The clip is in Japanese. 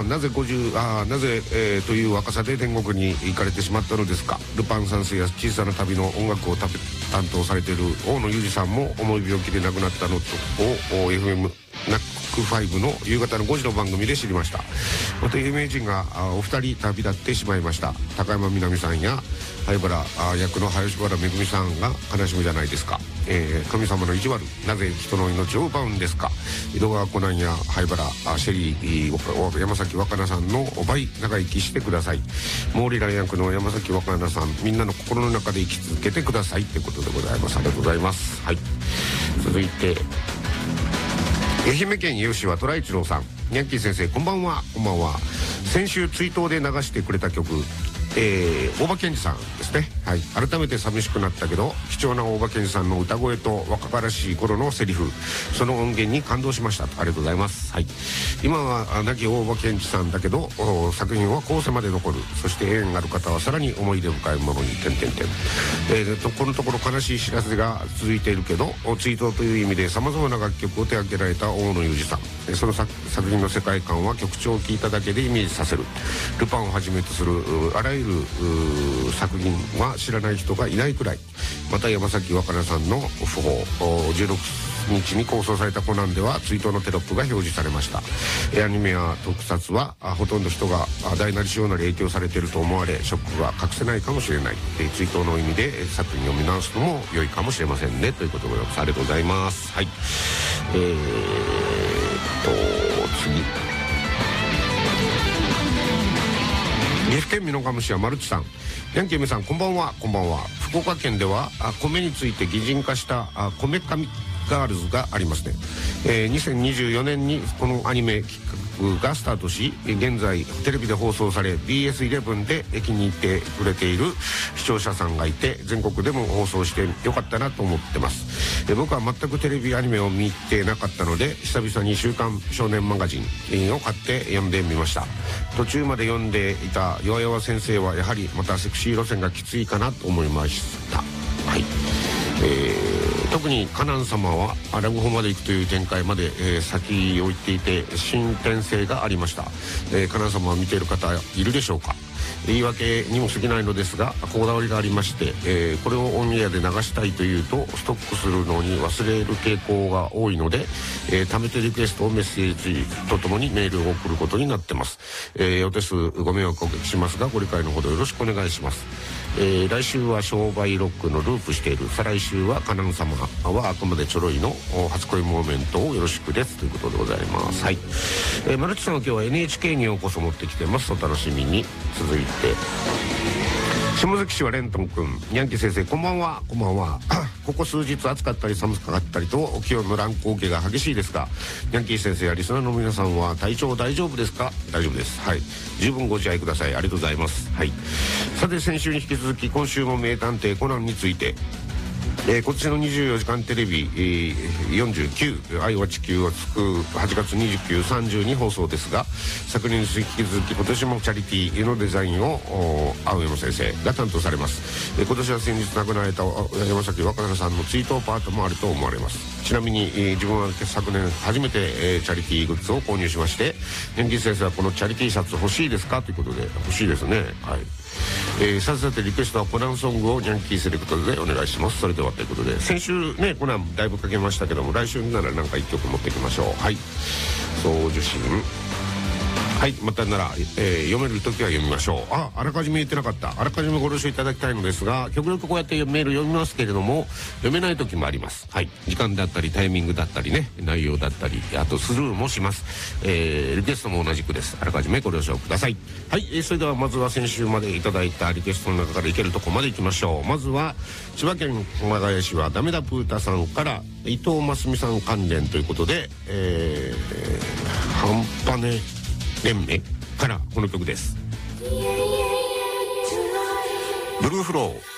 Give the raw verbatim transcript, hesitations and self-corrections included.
なぜごじゅうあなぜ、えー、という若さで天国に行かれてしまったのですか。ルパン三世や小さな旅の音楽を担当されている大野裕二さんも重い病気で亡くなったのを エフエム ナックファイブの夕方のごじの番組で知りました。また有名人がお二人旅立ってしまいました。高山みなみさんや灰原役の林原めぐみさんが悲しみじゃないですか。えー、神様の意地悪、なぜ人の命を奪うんですか。井戸川コナンや灰原シェリー山崎若菜さんの倍長生きしてください。モーリラン役の山崎若菜さん、みんなの心の中で生き続けてくださいってことでございます。ありがとうございます。はい、続いて愛媛県吉和虎一郎さん、ヤンキー先生こんばんは。こんばんは。先週追悼で流してくれた曲、えー、大場健二さんですね。はい、改めて寂しくなったけど貴重な大場健二さんの歌声と若々しい頃のセリフ、その音源に感動しました。ありがとうございます。はい、今は亡き大場健二さんだけど作品は後世まで残る。そして縁ある方はさらに思い出深いものに点々点、えー、とこのところ悲しい知らせが続いているけど追悼という意味でさまざまな楽曲を手掛けられた大野裕二さん、その作品の世界観は曲調を聴いただけでイメージさせる。ルパンをはじめとするあらゆる作品は知らない人がいないくらい。また山崎若菜さんの訃報、じゅうろくにちに放送されたコナンでは追悼のテロップが表示されました。アニメや特撮はほとんど人が大なり小なり影響されていると思われ、ショックが隠せないかもしれない。追悼の意味で作品を見直すのも良いかもしれませんね、ということでございます。ありがとうございます。はい、えーっと次、岐阜県美濃加茂市はマルチさん、ヤンキー梅さんこんばんは。こんばんは。福岡県ではあ米について擬人化したあ米神ガールズがありますね。えー、にせんにじゅうよねんにこのアニメ企画がスタートし、現在テレビで放送され ビーエスイレブン で気に入ってくれている視聴者さんがいて、全国でも放送してよかったなと思ってます。えー、僕は全くテレビアニメを見てなかったので久々に週刊少年マガジンを買って読んでみました。途中まで読んでいた弱々先生はやはりまたセクシー路線がきついかなと思いました。はい、えー、特にカナン様はラブホまで行くという展開まで、えー、先を行っていて進展性がありました。えー、カナン様を見ている方いるでしょうか。言い訳にも過ぎないのですがこだわりがありまして、えー、これをオンエアで流したいというとストックするのに忘れる傾向が多いので、えー、貯めてリクエストをメッセージとともにメールを送ることになってます。えー、お手数ご迷惑をおかけしますがご理解のほどよろしくお願いします。えー、来週は商売ロックのループしている、再来週はカナン様はあくまでちょろいの初恋モーメントをよろしくですということでございます。はい、えー、マルチさんは今日は エヌエイチケー にようこそ持ってきてます。お楽しみに。続いて下関市はレントン君、ヤンキー先生こんばんは。こんばんは。ここ数日暑かったり寒かったりと気温の乱高下が激しいですが、ヤンキー先生やリスナーの皆さんは体調大丈夫ですか。大丈夫です。はい、十分ご自愛ください。ありがとうございます。はい、さて先週に引き続き今週も名探偵コナンについて、えー、今年のにじゅうよじかんテレビ、えー、よんじゅうきゅう愛は地球を救うはちがつにじゅうく、さんじゅうに放送ですが、昨年に引き続き今年もチャリティーのデザインを青山先生が担当されます。えー、今年は先日亡くなられた山崎若菜さんの追悼パートもあると思われます。ちなみに、えー、自分は昨年初めて、えー、チャリティーグッズを購入しまして、ヤンキー先生はこのチャリティーシャツ欲しいですかということで欲しいですね。はい、えー、さてさてリクエストはコナンソングをヤンキーセレクトでお願いします。それではということで、先週ねコナンだいぶかけましたけども、来週ならなんかいっきょく持ってきましょう。はい、送受信、はい、またなら、えー、読めるときは読みましょう。あ、あらかじめ言ってなかった。あらかじめご了承いただきたいのですが、極力こうやってメール読みますけれども読めない時もあります。はい、時間だったりタイミングだったりね、内容だったり、あとスルーもします。えー、リクエストも同じくです。あらかじめご了承ください。はい、えー、それではまずは先週までいただいたリクエストの中からいけるとこまでいきましょう。まずは千葉県熊谷市はダメだプータさんから伊藤真澄さん関連ということで、えー、半端ね連盟からこの曲です。ブルーフロー。